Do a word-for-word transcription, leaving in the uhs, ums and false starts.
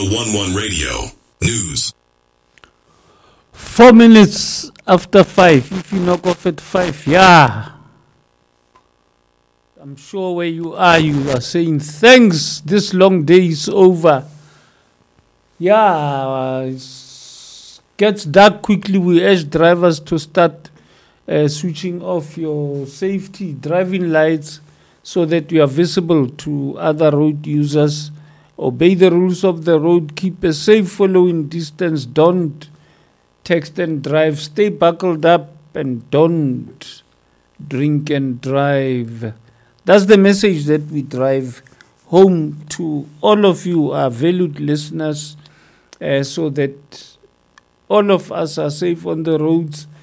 one one Radio News. Four minutes after five. If you knock off at five, yeah. I'm sure where you are, you are saying thanks. This long day is over. Yeah, it gets dark quickly. We urge drivers to start uh, switching off your safety driving lights so that you are visible to other road users. Obey the rules of the road. Keep a safe following distance. Don't text and drive. Stay buckled up and don't drink and drive. That's the message that we drive home to all of you, our valued listeners, uh, so that all of us are safe on the roads